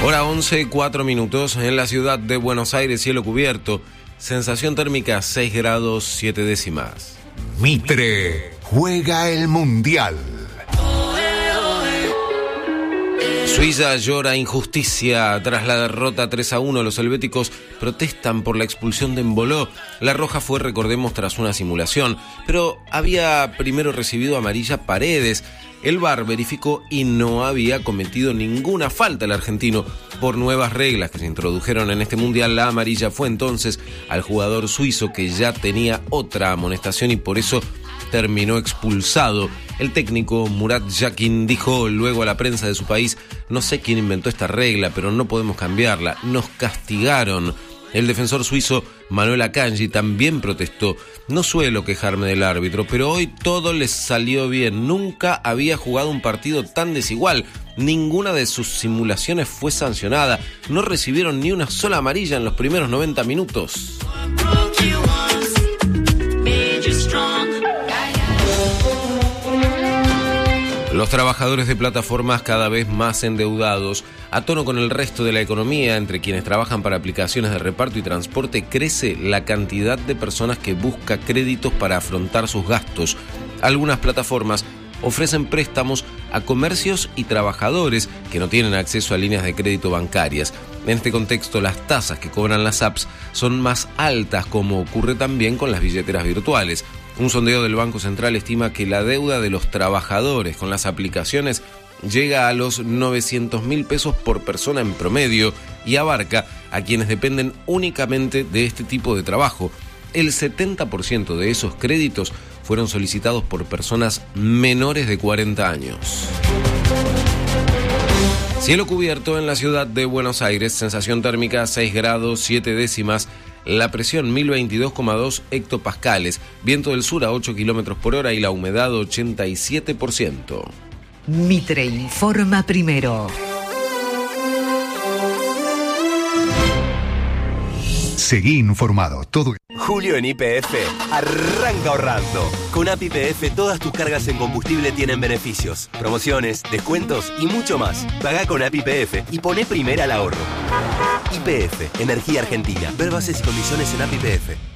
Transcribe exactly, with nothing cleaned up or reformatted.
Hora once, cuatro minutos. En la ciudad de Buenos Aires, cielo cubierto. Sensación térmica seis grados siete décimas. Mitre juega el Mundial. Suiza llora injusticia tras la derrota tres a uno. Los helvéticos protestan por la expulsión de Embolo. La roja fue, recordemos, tras una simulación, pero había primero recibido amarilla Paredes. El V A R verificó y no había cometido ninguna falta el argentino. Por nuevas reglas que se introdujeron en este mundial, la amarilla fue entonces al jugador suizo, que ya tenía otra amonestación y por eso terminó expulsado. El técnico Murat Yakin dijo luego a la prensa de su país: no sé quién inventó esta regla, pero no podemos cambiarla, nos castigaron. El defensor suizo Manuel Akanji también protestó: no suelo quejarme del árbitro, pero hoy todo les salió bien, nunca había jugado un partido tan desigual, ninguna de sus simulaciones fue sancionada, no recibieron ni una sola amarilla en los primeros noventa minutos. Los trabajadores de plataformas cada vez más endeudados. A tono con el resto de la economía, entre quienes trabajan para aplicaciones de reparto y transporte, crece la cantidad de personas que busca créditos para afrontar sus gastos. Algunas plataformas ofrecen préstamos a comercios y trabajadores que no tienen acceso a líneas de crédito bancarias. En este contexto, las tasas que cobran las apps son más altas, como ocurre también con las billeteras virtuales. Un sondeo del Banco Central estima que la deuda de los trabajadores con las aplicaciones llega a los novecientos mil pesos por persona en promedio y abarca a quienes dependen únicamente de este tipo de trabajo. El setenta por ciento de esos créditos fueron solicitados por personas menores de cuarenta años. Cielo cubierto en la ciudad de Buenos Aires, sensación térmica seis grados siete décimas. La presión mil veintidós coma dos hectopascales, viento del sur a ocho kilómetros por hora y la humedad ochenta y siete por ciento. Mitre informa primero. Seguí informado. Todo. Julio en Y P F arranca ahorrando. Con A P I P F todas tus cargas en combustible tienen beneficios, promociones, descuentos y mucho más. Pagá con A P I P F y poné primera al ahorro. Y P F, Energía Argentina. Ver bases y condiciones en A P I P F.